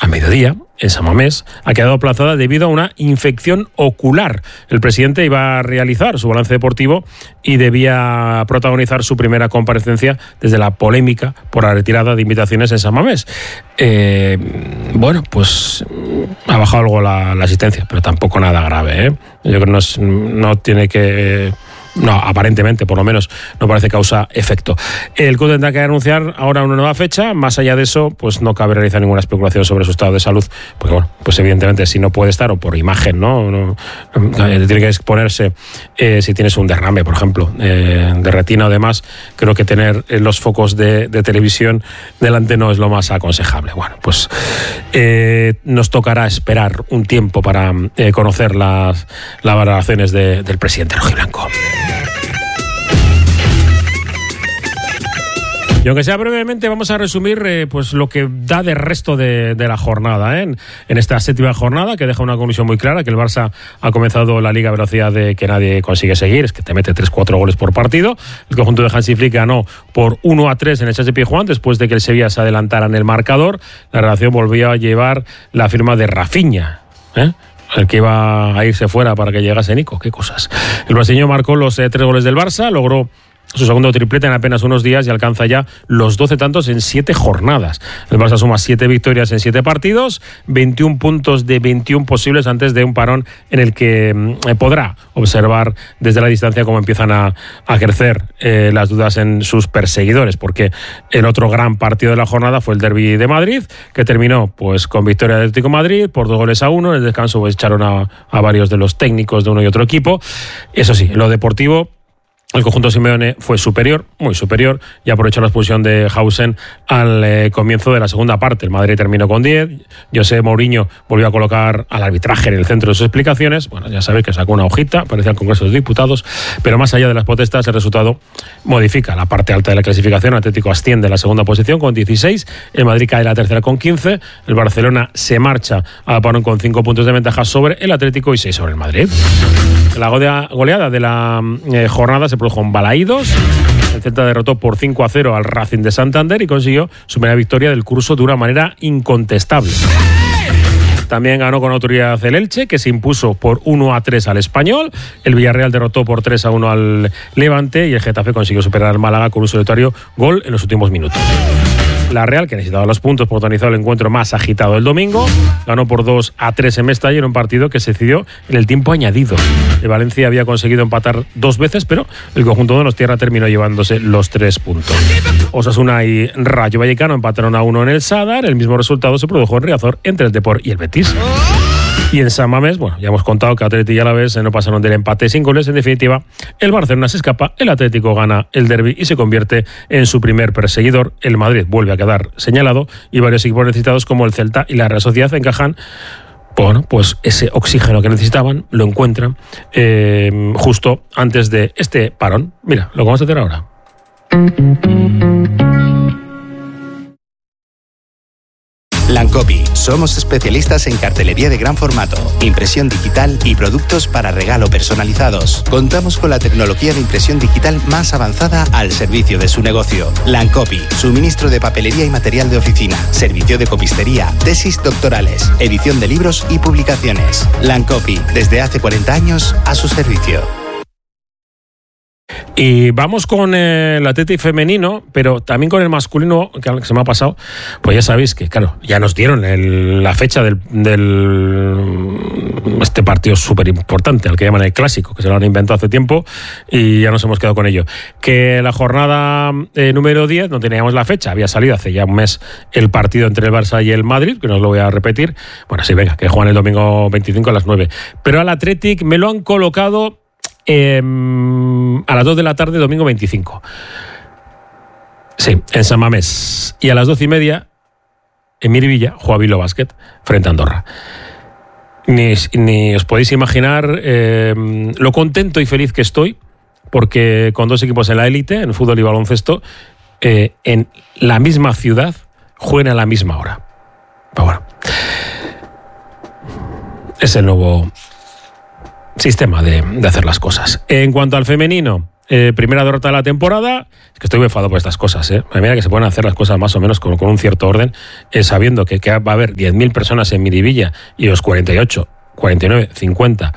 mediodía, en San Mamés, ha quedado aplazada debido a una infección ocular. El presidente iba a realizar su balance deportivo y debía protagonizar su primera comparecencia desde la polémica por la retirada de invitaciones en San Mamés. Bueno, pues ha bajado algo la asistencia, pero tampoco nada grave, ¿eh? Yo creo que no tiene que... No, aparentemente, por lo menos, no parece causa-efecto. El club tendrá que anunciar ahora una nueva fecha. Más allá de eso, pues no cabe realizar ninguna especulación sobre su estado de salud. Porque, bueno, pues evidentemente, si no puede estar, o por imagen, ¿no? Tiene que exponerse si tienes un derrame, por ejemplo, de retina o demás. Creo que tener los focos de televisión delante no es lo más aconsejable. Bueno, pues nos tocará esperar un tiempo para conocer las valoraciones del presidente rojiblanco. Y aunque sea brevemente, vamos a resumir pues lo que da de resto de la jornada, en esta séptima jornada, que deja una conclusión muy clara, que el Barça ha comenzado la liga a velocidad de que nadie consigue seguir, es que te mete 3-4 goles por partido. El conjunto de Hansi Flick ganó por 1-3 en el Sánchez Pizjuán, después de que el Sevilla se adelantara en el marcador. La relación volvió a llevar la firma de Rafinha, el que iba a irse fuera para que llegase Nico. Qué cosas. El brasileño marcó los 3 goles del Barça, logró su segundo triplete en apenas unos días y alcanza ya los 12 tantos en 7 jornadas. El Barça suma 7 victorias en 7 partidos, 21 puntos de 21 posibles antes de un parón en el que podrá observar desde la distancia cómo empiezan a crecer las dudas en sus perseguidores, porque el otro gran partido de la jornada fue el Derbi de Madrid, que terminó pues con victoria del Atlético de Madrid por 2-1. En el descanso pues echaron a varios de los técnicos de uno y otro equipo. Eso sí, en lo deportivo, el conjunto Simeone fue superior, muy superior, y aprovechó la expulsión de Hausen al comienzo de la segunda parte. El Madrid terminó con 10. José Mourinho volvió a colocar al arbitraje en el centro de sus explicaciones. Bueno, ya sabéis que sacó una hojita, parecía el Congreso de Diputados, pero más allá de las protestas, el resultado modifica la parte alta de la clasificación. El Atlético asciende a la segunda posición con 16, el Madrid cae a la tercera con 15, el Barcelona se marcha a parón con 5 puntos de ventaja sobre el Atlético y 6 sobre el Madrid. La goleada de la jornada se produjo en Balaídos. El Celta derrotó por 5-0 al Racing de Santander y consiguió su primera victoria del curso de una manera incontestable. También ganó con autoridad el Elche, que se impuso por 1-3 al Español. El Villarreal derrotó por 3-1 al Levante y el Getafe consiguió superar al Málaga con un solitario gol en los últimos minutos. La Real, que necesitaba los puntos, protagonizó el encuentro más agitado del domingo. Ganó por 2-3 en Mestalla en un partido que se decidió en el tiempo añadido. El Valencia había conseguido empatar 2 veces, pero el conjunto de Donostiarra terminó llevándose los 3 puntos. Osasuna y Rayo Vallecano empataron a 1 en el Sadar. El mismo resultado se produjo en Riazor entre el Depor y el Betis. Y en San Mamés, bueno, ya hemos contado que Atleti y Alavés no pasaron del empate sin goles. En definitiva, el Barcelona se escapa, el Atlético gana el derbi y se convierte en su primer perseguidor. El Madrid vuelve a quedar señalado y varios equipos necesitados como el Celta y la Real Sociedad encajan, bueno, pues ese oxígeno que necesitaban, lo encuentran justo antes de este parón. Mira, lo que vamos a hacer ahora. Lancopy. Somos especialistas en cartelería de gran formato, impresión digital y productos para regalo personalizados. Contamos con la tecnología de impresión digital más avanzada al servicio de su negocio. Lancopy. Suministro de papelería y material de oficina. Servicio de copistería. Tesis doctorales. Edición de libros y publicaciones. Lancopy. Desde hace 40 años a su servicio. Y vamos con el Atleti femenino, pero también con el masculino, que se me ha pasado. Pues ya sabéis que, claro, ya nos dieron la fecha del este partido súper importante, al que llaman el clásico, que se lo han inventado hace tiempo y ya nos hemos quedado con ello. Que la jornada número 10 no teníamos la fecha, había salido hace ya un mes el partido entre el Barça y el Madrid, que no os lo voy a repetir. Bueno, sí, venga, que juegan el domingo 25 a las 9. Pero al Athletic me lo han colocado a las 2 de la tarde, domingo 25. Sí, en San Mamés. Y a las 12:30, en Miribilla, juega Bilbao Basket frente a Andorra. Ni os podéis imaginar lo contento y feliz que estoy, porque con 2 equipos en la élite, en fútbol y baloncesto, en la misma ciudad, juegan a la misma hora. Pero bueno, es el nuevo sistema de hacer las cosas. En cuanto al femenino, primera derrota de la temporada. Es que estoy muy enfadado por estas cosas, ¿eh? A medida que se pueden hacer las cosas más o menos con un cierto orden, sabiendo que va a haber 10.000 personas en Miribilla y los 48, 49, 50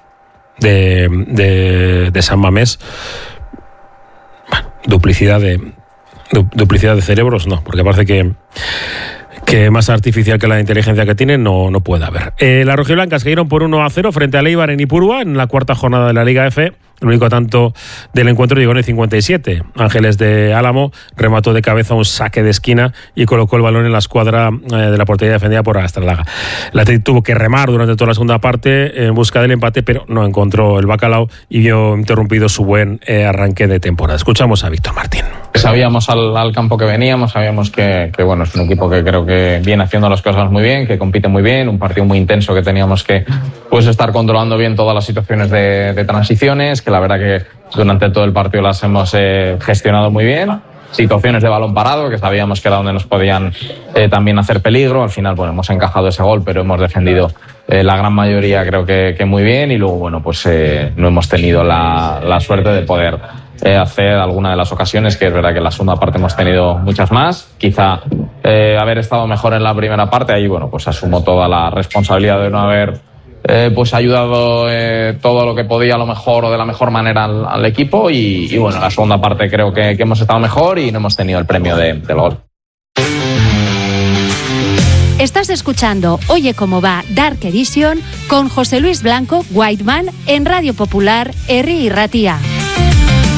de San Mamés. Bueno, duplicidad de cerebros, no, porque parece que más artificial que la inteligencia que tienen no puede haber. Las rojiblancas cayeron por 1-0 frente al Eibar en Ipurúa en la cuarta jornada de la Liga F. El único tanto del encuentro llegó en el 57. Ángeles de Álamo remató de cabeza un saque de esquina y colocó el balón en la escuadra de la portería defendida por Astralaga. El Atlético tuvo que remar durante toda la segunda parte en busca del empate, pero no encontró el bacalao y vio interrumpido su buen arranque de temporada. Escuchamos a Víctor Martín. Sabíamos al campo que veníamos, sabíamos que bueno, es un equipo que creo que viene haciendo las cosas muy bien, que compite muy bien, un partido muy intenso que teníamos que pues estar controlando bien todas las situaciones de transiciones, que la verdad que durante todo el partido las hemos gestionado muy bien. Situaciones de balón parado, que sabíamos que era donde nos podían también hacer peligro. Al final, bueno, hemos encajado ese gol, pero hemos defendido la gran mayoría creo que muy bien, y luego, bueno, pues no hemos tenido la suerte de poder hacer alguna de las ocasiones, que es verdad que en la segunda parte hemos tenido muchas más. Quizá haber estado mejor en la primera parte, ahí, bueno, pues asumo toda la responsabilidad de no haber pues ayudado todo lo que podía a lo mejor o de la mejor manera al equipo, y bueno, en la segunda parte creo que hemos estado mejor y no hemos tenido el premio del gol. Estás escuchando Oye Cómo Va Dark Edition con José Luis Blanco, Whiteman, en Radio Popular, Herri y Ratia.